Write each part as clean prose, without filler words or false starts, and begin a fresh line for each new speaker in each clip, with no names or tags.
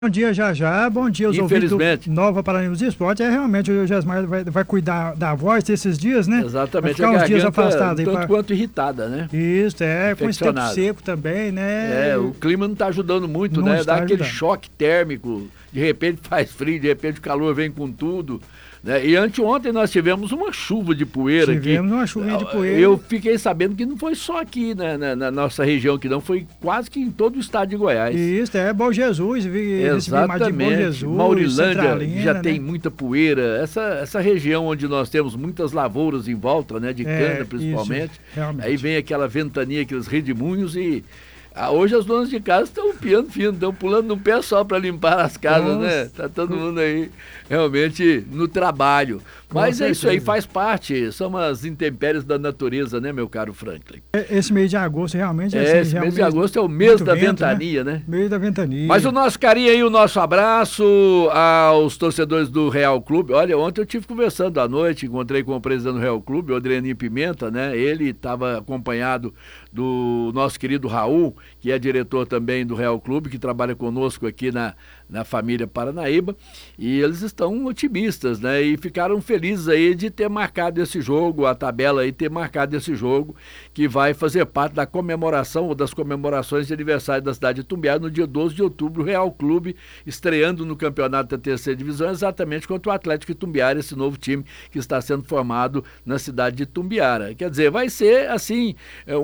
Bom dia, já. Bom dia, os ouvintes do Nova Paranaense Esporte. Realmente, o Gesmar vai cuidar da voz esses dias, né?
Exatamente.
Vai ficar uns dias afastado.
Tanto quanto irritada, né?
Isso, com esse tempo seco também, né?
O clima não está ajudando muito,
não
né? Dá aquele
ajudando.
choque térmico. De repente faz frio, de repente o calor vem com tudo. Né? E anteontem nós tivemos uma chuva de poeira aqui.
Tivemos uma chuvinha de poeira.
Eu fiquei sabendo que não foi só aqui na nossa região que não, foi quase que em todo o estado de Goiás.
Isso, Bom Jesus,
exatamente.
Bom Jesus,
Maurilândia já tem
né?
muita poeira. Essa região onde nós temos muitas lavouras em volta, né? De cana principalmente.
Isso,
aí vem aquela ventania, aqueles redemoinhos e... hoje as donas de casa estão piando fino, estão pulando no pé só para limpar as casas, né? Tá todo mundo aí realmente no trabalho. Mas é isso aí, faz parte, são as intempéries da natureza, né, meu caro Franklin?
Esse mês de agosto realmente
esse mês de agosto é o mês da ventania, né?
Mês da ventania.
Mas o nosso carinho aí, o nosso abraço aos torcedores do Real Clube. Olha, ontem eu estive conversando à noite, encontrei com o presidente do Real Clube, o Adrianinho Pimenta, né? Ele estava acompanhado do nosso querido Raul, que é diretor também do Real Clube, que trabalha conosco aqui na família Paranaíba, e eles estão otimistas, né? E ficaram felizes aí de ter marcado esse jogo, a tabela aí ter marcado esse jogo, que vai fazer parte da comemoração ou das comemorações de aniversário da cidade de Itumbiara no dia 12 de outubro, o Real Clube estreando no campeonato da terceira divisão, exatamente contra o Atlético Itumbiara, esse novo time que está sendo formado na cidade de Itumbiara. Quer dizer, vai ser assim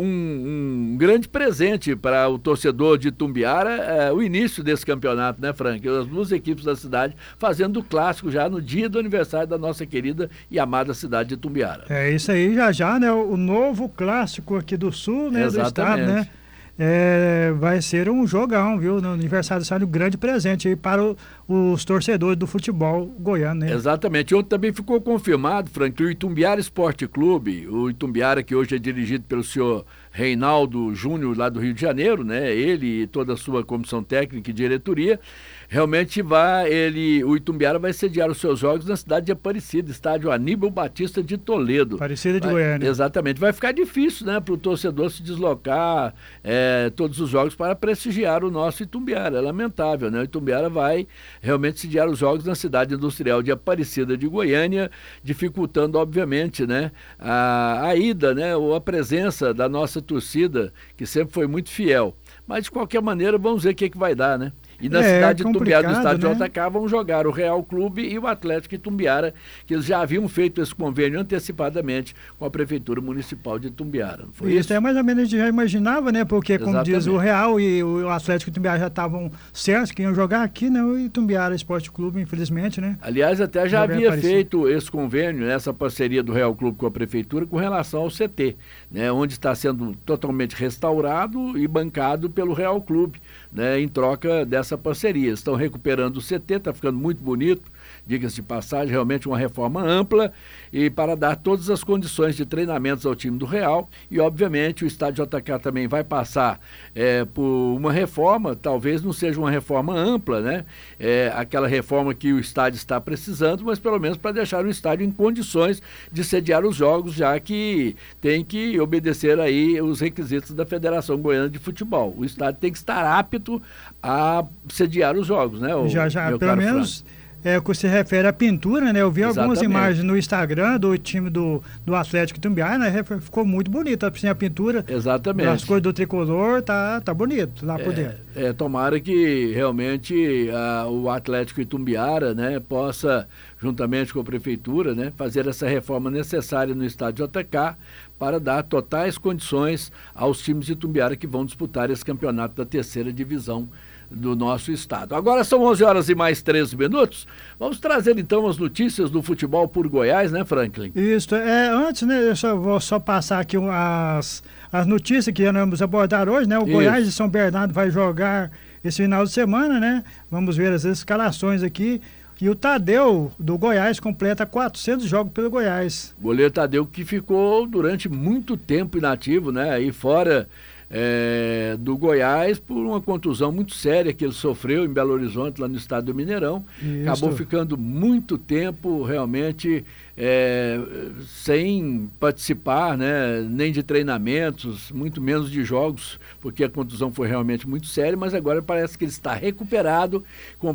um grande presente para o torcedor de Itumbiara, o início desse campeonato, né, Frank? As duas equipes da cidade fazendo o clássico já no dia do aniversário da nossa querida e amada cidade de Itumbiara.
É isso aí, já, né? O novo clássico aqui do sul, né?
Exatamente.
Do estado, né? Vai ser um jogão, viu? No aniversário sai um grande presente aí para os torcedores do futebol goiano, né?
Exatamente. Ontem também ficou confirmado, Frank, o Itumbiara Esporte Clube, o Itumbiara que hoje é dirigido pelo senhor Reinaldo Júnior, lá do Rio de Janeiro, né? Ele e toda a sua comissão técnica e diretoria, realmente o Itumbiara vai sediar os seus jogos na cidade de Aparecida, estádio Aníbal Batista de Toledo.
Aparecida de Goiânia.
Exatamente. Vai ficar difícil, né, para o torcedor se deslocar todos os jogos para prestigiar o nosso Itumbiara. É lamentável, né? O Itumbiara vai realmente sediar os jogos na cidade industrial de Aparecida de Goiânia, dificultando, obviamente, né, a ida, né, ou a presença da nossa torcida, que sempre foi muito fiel. Mas, de qualquer maneira, vamos ver o que vai dar, né? E na cidade de Itumbiara, no estádio de JK, vão jogar o Real Clube e o Atlético Itumbiara, que eles já haviam feito esse convênio antecipadamente com a Prefeitura Municipal de Itumbiara. Não foi isso?
Mais ou menos a gente já imaginava, né? Porque, como diz o Real e o Atlético Itumbiara já estavam certos que iam jogar aqui, né? O Itumbiara Esporte Clube, infelizmente, né?
Aliás, até já havia feito esse convênio, essa parceria do Real Clube com a Prefeitura com relação ao CT, né? Onde está sendo totalmente restaurado e bancado pelo Real Clube, né? Em troca dessa parceria. Estão recuperando o CT, está ficando muito bonito, diga-se de passagem, realmente uma reforma ampla e para dar todas as condições de treinamentos ao time do Real e, obviamente, o estádio JK também vai passar por uma reforma, talvez não seja uma reforma ampla, né? Aquela reforma que o estádio está precisando, mas pelo menos para deixar o estádio em condições de sediar os jogos, já que tem que obedecer aí os requisitos da Federação Goiana de Futebol. O estádio tem que estar apto a sediar os jogos, né?
Pelo menos o que se refere à pintura, né? Eu vi algumas imagens no Instagram do time do Atlético Itumbiara, né? Ficou muito bonito assim, a pintura.
Exatamente.
As cores do tricolor, tá bonito lá por dentro.
Tomara que realmente o Atlético Itumbiara, né, possa, juntamente com a Prefeitura, né, fazer essa reforma necessária no estádio JK para dar totais condições aos times de Itumbiara que vão disputar esse campeonato da terceira divisão do nosso estado. Agora são 11 horas e mais 13 minutos. Vamos trazer então as notícias do futebol por Goiás, né, Franklin?
Isso. Antes, né, eu vou só passar aqui as notícias que vamos abordar hoje, né? O Goiás de São Bernardo vai jogar esse final de semana, né? Vamos ver as escalações aqui. E o Tadeu, do Goiás, completa 400 jogos pelo Goiás.
Goleiro Tadeu que ficou durante muito tempo inativo, né? Aí fora do Goiás por uma contusão muito séria que ele sofreu em Belo Horizonte, lá no estado do Mineirão.
Isso.
Acabou ficando muito tempo realmente sem participar, né, nem de treinamentos, muito menos de jogos, porque a contusão foi realmente muito séria, mas agora parece que ele está recuperado,